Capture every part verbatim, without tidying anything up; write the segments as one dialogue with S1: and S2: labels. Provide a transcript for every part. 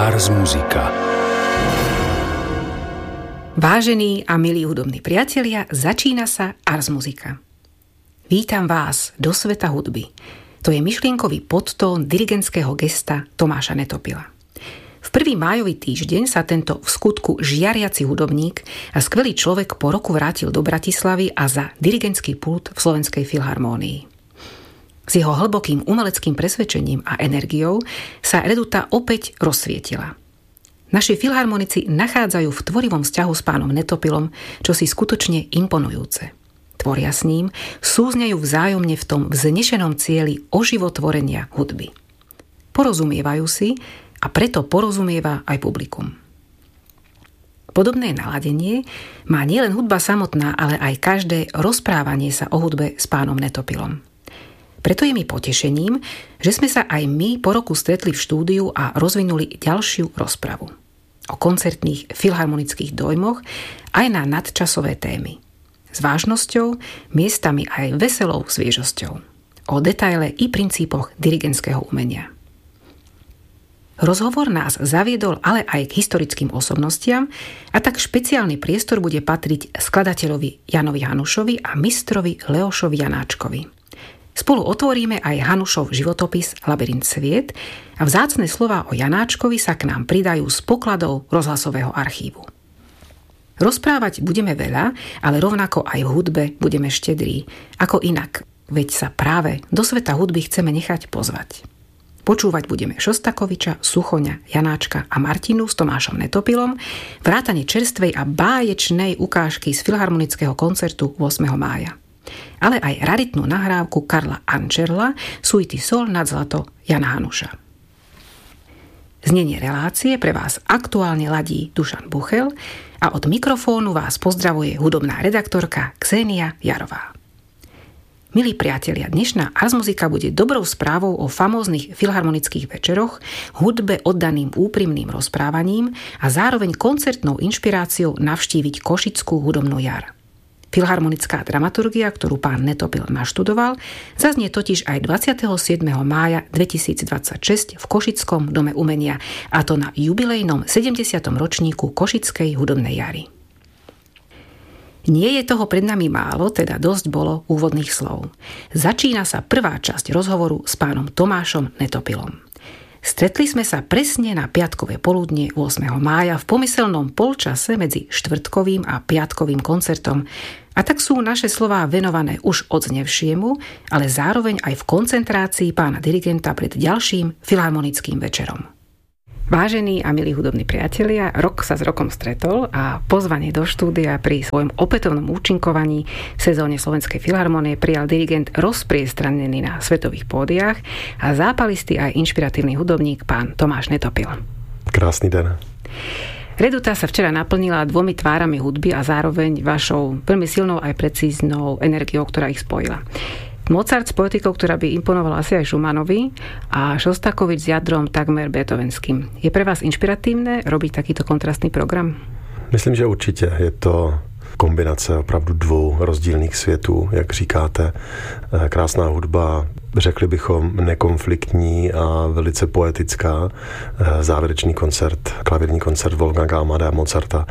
S1: Ars Musica.
S2: Vážení a milí hudobní priatelia, začína sa Ars Musica. Vítam vás do sveta hudby. To je myšlienkový podtón dirigentského gesta Tomáša Netopila. V prvý májový týždeň sa tento v skutku žiariaci hudobník a skvelý človek po roku vrátil do Bratislavy a za dirigentský pult v Slovenskej filharmónii. S jeho hlbokým umeleckým presvedčením a energiou sa Reduta opäť rozsvietila. Naši filharmonici nachádzajú v tvorivom vzťahu s pánom Netopilom čosi skutočne imponujúce. Tvoria s ním, súznejú vzájomne v tom vznešenom cieli oživotvorenia hudby. Porozumievajú si a preto porozumieva aj publikum. Podobné naladenie má nielen hudba samotná, ale aj každé rozprávanie sa o hudbe s pánom Netopilom. Preto je mi potešením, že sme sa aj my po roku stretli v štúdiu a rozvinuli ďalšiu rozpravu. O koncertných filharmonických dojmoch aj na nadčasové témy. S vážnosťou, miestami aj veselou sviežosťou. O detaile i princípoch dirigentského umenia. Rozhovor nás zaviedol ale aj k historickým osobnostiam a tak špeciálny priestor bude patriť skladateľovi Janovi Hanušovi a mistrovi Leošovi Janáčkovi. Spolu otvoríme aj Hanušov životopis Labyrint sviet a vzácne slová o Janáčkovi sa k nám pridajú z pokladov rozhlasového archívu. Rozprávať budeme veľa, ale rovnako aj v hudbe budeme štedrí. Ako inak, veď sa práve do sveta hudby chceme nechať pozvať. Počúvať budeme Šostakoviča, Suchoňa, Janáčka a Martinu s Tomášom Netopilom, vrátane čerstvej a báječnej ukážky z filharmonického koncertu ôsmeho mája. Ale aj raritnú nahrávku Karla Ančerla Suity Sol nad zlato Jana Hanuša. Znenie relácie pre vás aktuálne ladí Dušan Buchel a od mikrofónu vás pozdravuje hudobná redaktorka Xénia Jarová. Milí priatelia, dnešná Ars Musica bude dobrou správou o famóznych filharmonických večeroch, hudbe oddaným úprimným rozprávaním a zároveň koncertnou inšpiráciou navštíviť Košickú hudobnú jar. Filharmonická dramaturgia, ktorú pán Netopil naštudoval, zaznie totiž aj dvadsiateho siedmeho mája dvetisícdvadsaťšesť v Košickom dome umenia, a to na jubilejnom sedemdesiatom ročníku Košickej hudobnej jary. Nie je toho pred nami málo, teda dosť bolo úvodných slov. Začína sa prvá časť rozhovoru s pánom Tomášom Netopilom. Stretli sme sa presne na piatkové poludnie ôsmeho mája v pomyselnom polčase medzi štvrtkovým a piatkovým koncertom, a tak sú naše slová venované už odznevšiemu, ale zároveň aj v koncentrácii pána dirigenta pred ďalším filharmonickým večerom. Vážení a milí hudobní priatelia, rok sa s rokom stretol a pozvanie do štúdia pri svojom opätovnom účinkovaní v sezóne Slovenskej filharmonie prijal dirigent rozpriestranený na svetových pódiách a zápalistý aj inšpiratívny hudobník pán Tomáš Netopil.
S3: Krásny den.
S2: Reduta sa včera naplnila dvomi tvárami hudby a zároveň vašou veľmi silnou aj precíznou energiou, ktorá ich spojila. Mozart s poetikou, ktorá by imponovala asi aj Schumannovi, a Šostakovič s jadrom takmer beethovenským. Je pre vás inšpiratívne robiť takýto kontrastný program?
S3: Myslím, že určitě. Je to kombinace opravdu dvou rozdílných světů, jak říkáte. Krásná hudba, řekli bychom nekonfliktní a velice poetická. Závěrečný koncert, klavírní koncert Wolfganga Amadea Mozarta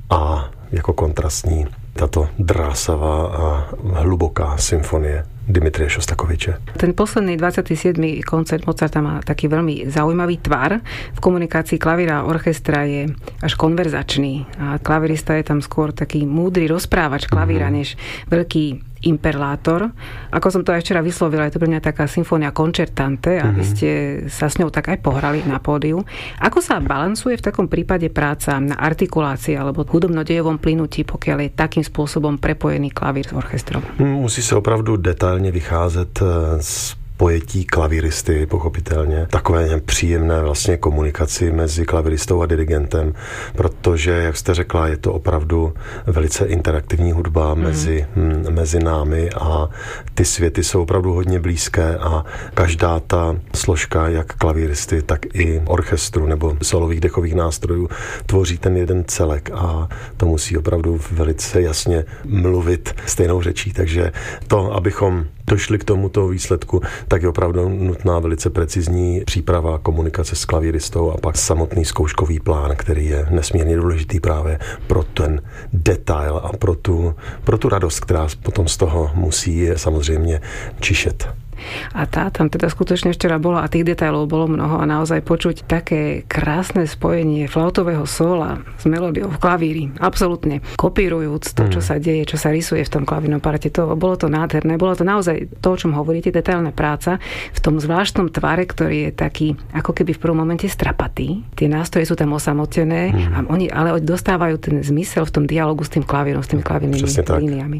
S3: a jako kontrastní tato drásavá a hluboká symfonie Dimitrija Šostakoviče.
S2: Ten posledný dvadsiaty siedmy koncert Mozarta má taký veľmi zaujímavý tvar. V komunikácii klavíra a orchestra je až konverzačný a klavírista je tam skôr taký múdry rozprávač klavíra, mm. než veľký imperlátor. Ako som to aj včera vyslovila, je to pre mňa taká symfónia concertante a mm-hmm. vy ste sa s ňou tak aj pohrali na pódiu. Ako sa balansuje v takom prípade práca na artikulácii alebo hudobno-dejovom plynutí, pokiaľ je takým spôsobom prepojený klavír s orchestrom?
S3: Musí se opravdu detailně vycházet z pojetí klavíristy, pochopitelně. Takové příjemné vlastně komunikaci mezi klavíristou a dirigentem, protože, jak jste řekla, je to opravdu velice interaktivní hudba mm. mezi, m, mezi námi a ty světy jsou opravdu hodně blízké a každá ta složka, jak klavíristy, tak i orchestru nebo solových dechových nástrojů tvoří ten jeden celek a to musí opravdu velice jasně mluvit stejnou řečí. Takže to, abychom došli k tomuto výsledku, tak je opravdu nutná velice precizní příprava, komunikace s klavíristou a pak samotný zkouškový plán, který je nesmírně důležitý právě pro ten detail a pro tu, pro tu radost, která potom z toho musí samozřejmě čišet.
S2: A tá tam teda skutočne včera bola a tých detailov bolo mnoho a naozaj počuť také krásne spojenie flautového sóla s melódiou v klavíri. Absolútne kopírujúc to, čo sa deje, čo sa rysuje v tom klavírnom parte. To, bolo to nádherné. Bolo to naozaj to, o čom hovoríte, detailná práca v tom zvláštnom tvare, ktorý je taký ako keby v prvom momente strapatý. Tie nástroje sú tam osamotené, mm. a oni ale dostávajú ten zmysel v tom dialogu s tým klavírom, s tými klavírnymi líniami.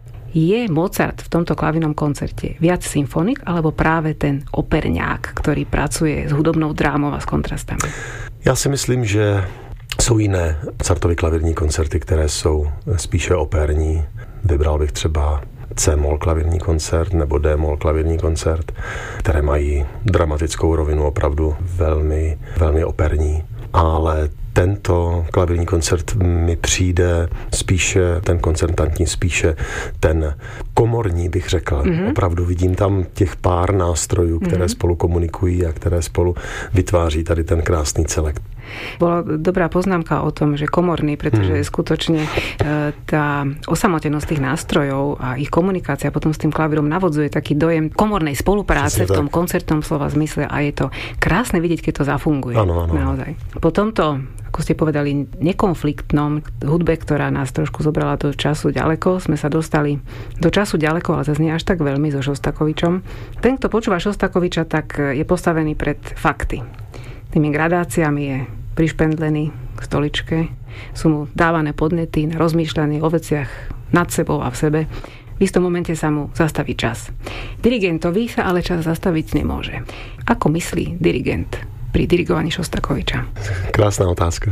S2: Je Mozart v tomto klavírnom koncerte viac symfonik alebo práve ten operňák, ktorý pracuje s hudobnou drámou a s kontrastami?
S3: Já si myslím, že jsou jiné Mozartovy klavírní koncerty, které jsou spíše operní. Vybral bych třeba C-moll klavírní koncert nebo D-moll klavírní koncert, které mají dramatickou rovinu, opravdu velmi, velmi operní. Ale tento klavírní koncert mi přijde spíše, ten koncertantní, spíše ten komorní, bych řekl. Mm-hmm. Opravdu vidím tam těch pár nástrojů, které mm-hmm. spolu komunikují a které spolu vytváří tady ten krásný celek.
S2: Bola dobrá poznámka o tom, že komorný, pretože mm. skutočne tá osamotenosť tých nástrojov a ich komunikácia potom s tým klavírom navodzuje taký dojem komornej spolupráce v tom koncertnom slova zmysle a je to krásne vidieť, keď to zafunguje.
S3: Áno, áno.
S2: Naozaj. Po tomto, ako ste povedali, nekonfliktnom hudbe, ktorá nás trošku zobrala do času ďaleko, sme sa dostali do času ďaleko, ale zase nie až tak veľmi so Šostakovičom. Ten, kto počúva Šostakoviča, tak je postavený pred fakty. Tými gradáciami je prišpendlený k stoličke, sú mu dávané podnety na rozmýšľanie o veciach nad sebou a v sebe. V istom momente sa mu zastaví čas. Dirigentovi sa ale čas zastaviť nemôže. Ako myslí dirigent pri dirigovaní Šostakoviča?
S3: Krásná otázka.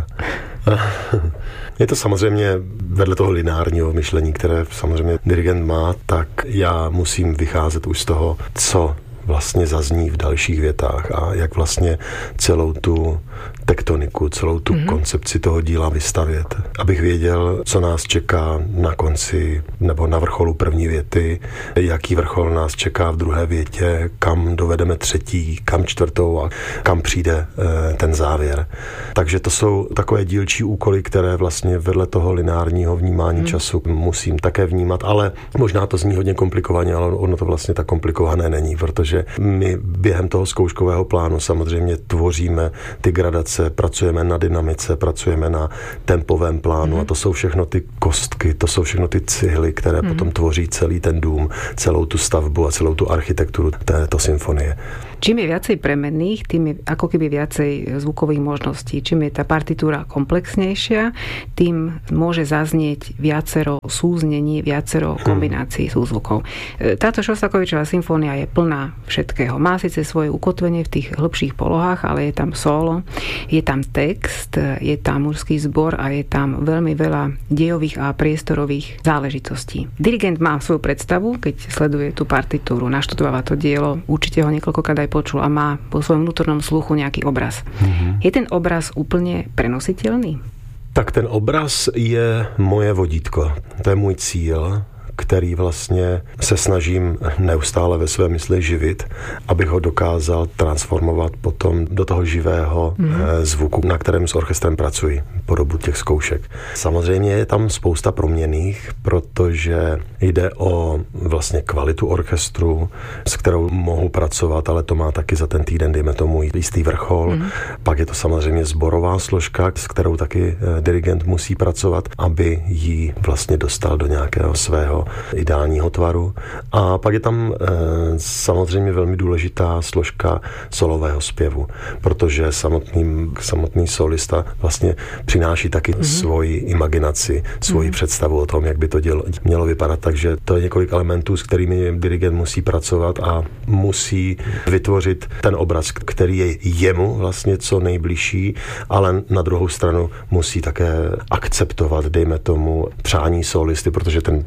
S3: Je to samozřejmě vedle toho lineárního myšlení, které samozřejmě dirigent má, tak já musím vycházet už z toho, co vlastně zazní v dalších větách a jak vlastně celou tu tektoniku, celou tu mm-hmm. koncepci toho díla vystavět. Abych věděl, co nás čeká na konci nebo na vrcholu první věty, jaký vrchol nás čeká v druhé větě, kam dovedeme třetí, kam čtvrtou a kam přijde e, ten závěr. Takže to jsou takové dílčí úkoly, které vlastně vedle toho lineárního vnímání mm. času musím také vnímat, ale možná to zní hodně komplikovaně, ale ono to vlastně tak komplikované není, protože my během toho zkouškového plánu samozřejmě tvoříme ty gradace, pracujeme na dynamice, pracujeme na tempovém plánu mm. a to jsou všechno ty kostky, to jsou všechno ty cihly, které mm. potom tvoří celý ten dům, celou tu stavbu a celou tu architekturu této symfonie.
S2: Čím je viacej premenných, tým je ako keby viacej zvukových možností. Čím je tá partitúra komplexnejšia, tým môže zaznieť viacero súznení, viacero kombinácií súzvukov. Táto Šostakovičová symfónia je plná všetkého. Má síce svoje ukotvenie v tých hĺbších polohách, ale je tam solo, je tam text, je tam mužský zbor a je tam veľmi veľa dejových a priestorových záležitostí. Dirigent má svoju predstavu, keď sleduje tú partitúru, naštudováva to dielo, určite ho niekoľkokrát aj počul a má po svojom vnútornom sluchu nejaký obraz. Mm-hmm. Je ten obraz úplne prenositeľný?
S3: Tak ten obraz je moje vodítko. To je můj cíl, který vlastně se snažím neustále ve své mysli živit, abych ho dokázal transformovat potom do toho živého mm. zvuku, na kterém s orchestrem pracuji po dobu těch zkoušek. Samozřejmě je tam spousta proměnných, protože jde o vlastně kvalitu orchestru, s kterou mohu pracovat, ale to má taky za ten týden, dejme tomu, jistý vrchol. Mm. Pak je to samozřejmě sborová složka, s kterou taky dirigent musí pracovat, aby ji vlastně dostal do nějakého svého ideálního tvaru. A pak je tam e, samozřejmě velmi důležitá složka solového zpěvu, protože samotný, samotný solista vlastně přináší taky mm-hmm. svoji imaginaci, svoji mm-hmm. představu o tom, jak by to dělo, mělo vypadat. Takže to je několik elementů, s kterými dirigent musí pracovat a musí vytvořit ten obraz, který je jemu vlastně co nejbližší, ale na druhou stranu musí také akceptovat, dejme tomu, přání solisty, protože ten, ten solový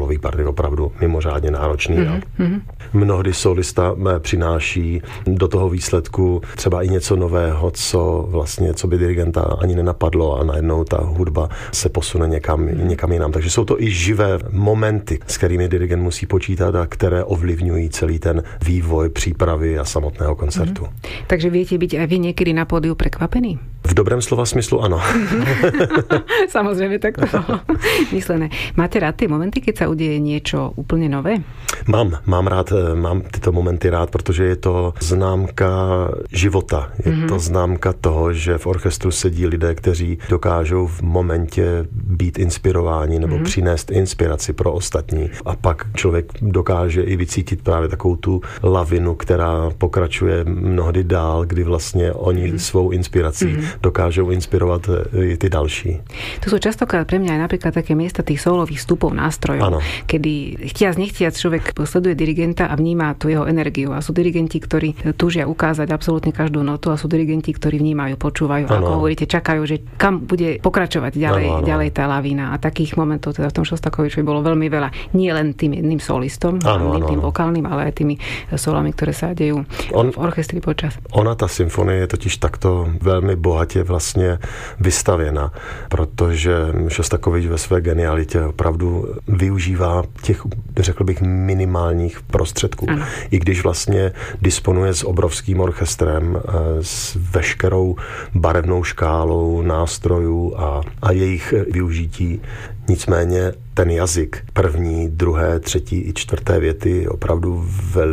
S3: solový part je opravdu mimořádně náročný. Mm-hmm. Mnohdy solista přináší do toho výsledku třeba i něco nového, co vlastně, co by dirigenta ani nenapadlo a najednou ta hudba se posune někam, někam jinam. Takže jsou to i živé momenty, s kterými dirigent musí počítat a které ovlivňují celý ten vývoj přípravy a samotného koncertu.
S2: Mm-hmm. Takže viete byť aj vy niekedy na pódiu prekvapený?
S3: V dobrém slova smyslu ano.
S2: Samozrejme, tak to bolo myslené. Máte rád tie momenty, keď sa udeje niečo úplne nové?
S3: Mám, mám rád, mám tyto momenty rád, protože je to známka života. Je mm-hmm. to známka toho, že v orchestru sedí lidé, kteří dokážou v momentě být inspirováni nebo mm-hmm. přinést inspiraci pro ostatní. A pak člověk dokáže i vycítit právě takovou tu lavinu, která pokračuje mnohdy dál, kdy vlastně oni mm-hmm. svou inspirací mm-hmm. dokážou inspirovat i ty další.
S2: To sú častokrát pre mňa aj napríklad také miesta tých solových vstupov nástrojov, ano. Kedy chtiac nechtiac človek sleduje dirigenta a vníma tú jeho energiu. A sú dirigenti, ktorí túžia ukázať absolútne každú notu a sú dirigenti, ktorí vnímajú, počúvajú, ano. Ako hovoríte, čakajú, že kam bude pokračovať ďalej, ano, ano. ďalej tá lavína. A takých momentov teda v tom Šostakovičovi bolo veľmi veľa. Nie len tým jedným solistom, ano, ano, tým vokálnym, ale aj tými solami, ktoré sa dejú On, v orchestri počas.
S3: Ona, ta symfonie je totiž takto velmi bohatě vlastně vystavěna, protože Šostakovič ve své genialitě opravdu využívá těch, řekl bych, minimálních prostředků. Ano. I když vlastně disponuje s obrovským orchestrem, s veškerou barevnou škálou nástrojů a, a jejich využití, nicméně ten jazyk první, druhé, třetí i čtvrté věty je opravdu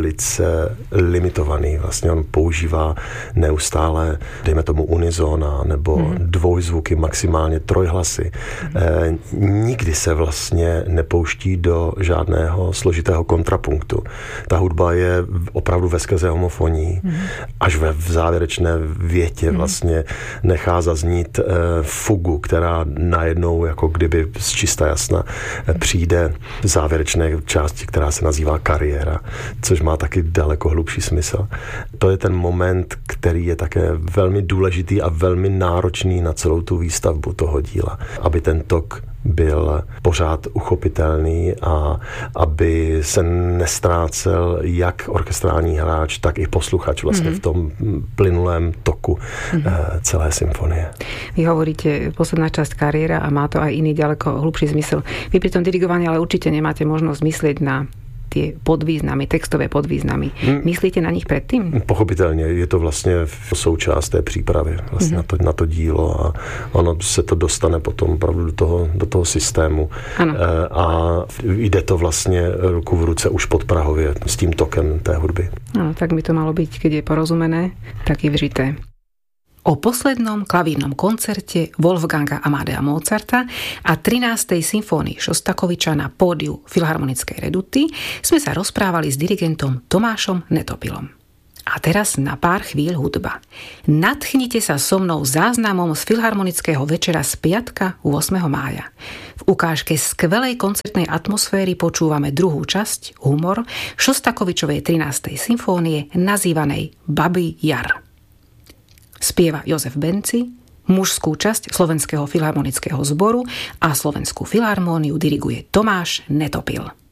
S3: velice limitovaný. Vlastně on používá neustále, dejme tomu unizóna nebo mm. dvojzvuky, maximálně trojhlasy. Mm. E, nikdy se vlastně nepouští do žádného složitého kontrapunktu. Ta hudba je opravdu veskrze homofonní. Mm. Až ve v závěrečné větě mm. vlastně nechá zaznít e, fugu, která najednou jako kdyby z čista jasna přijde v závěrečné části, která se nazývá kariéra, což má taky daleko hlubší smysl. To je ten moment, který je také velmi důležitý a velmi náročný na celou tu výstavbu toho díla, aby ten tok byl pořád uchopitelný a aby se nestrácel jak orchestrální hráč, tak i posluchač vlastně mm-hmm. v tom plynulém toku mm-hmm. celé symfonie.
S2: Vy hovoríte, posledná časť kariéra a má to aj iný ďaleko hlubší zmysel. Vy pri tom dirigovaní ale určite nemáte možnosť myslieť na tie podvýznamy, textové podvýznamy. Hmm. Myslíte na nich předtím?
S3: Pochopitelně, je to vlastně součást té přípravy vlastně hmm. na, to, na to dílo a ono se to dostane potom opravdu do toho, do toho systému. Ano. E, a jde to vlastně ruku v ruce už podprahově s tím tokem té hudby.
S2: No, tak by to malo byť, keď je porozumené, tak i vžité. O poslednom klavírnom koncerte Wolfganga Amadea Mozarta a trinástej symfónii Šostakoviča na pódiu Filharmonickej Reduty sme sa rozprávali s dirigentom Tomášom Netopilom. A teraz na pár chvíľ hudba. Nadchnite sa so mnou záznamom z Filharmonického večera z piatka ôsmeho mája. V ukážke skvelej koncertnej atmosféry počúvame druhú časť, humor, Šostakovičovej trinástej symfónie nazývanej Babí jar. Spieva Jozef Benci, mužskú časť Slovenského filharmonického zboru a Slovenskú filharmóniu diriguje Tomáš Netopil.